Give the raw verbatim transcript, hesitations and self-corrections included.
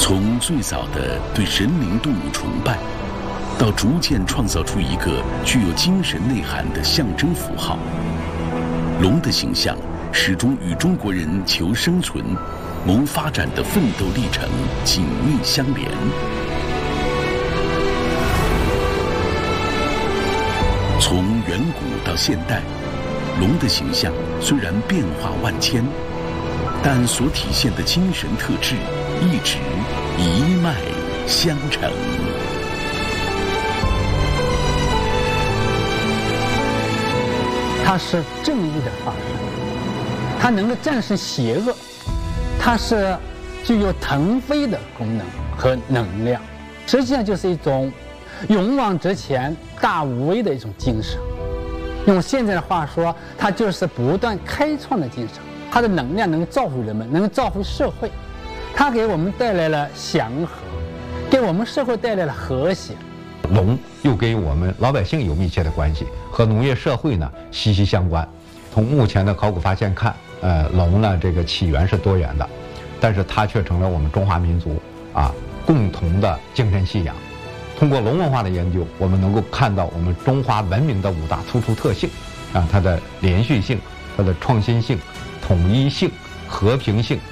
从最早的对神灵动物崇拜，到逐渐创造出一个具有精神内涵的象征符号，龙的形象始终与中国人求生存、谋发展的奋斗历程紧密相连。从远古到现代，龙的形象虽然变化万千，但所体现的精神特质一直一脉相承。 它是正义的化身，它能够战胜邪恶，它是具有腾飞的功能和能量，实际上就是一种勇往直前、大无畏的一种精神。用现在的话说，它就是不断开创的精神。它的能量能造福人们，能够造福社会，它给我们带来了祥和，给我们社会带来了和谐。 龙又跟我们老百姓有密切的关系，和农业社会呢息息相关。从目前的考古发现看，呃，龙呢这个起源是多元的，但是它却成了我们中华民族啊共同的精神信仰。通过龙文化的研究，我们能够看到我们中华文明的五大突出特性啊，它的连续性、它的创新性、统一性、和平性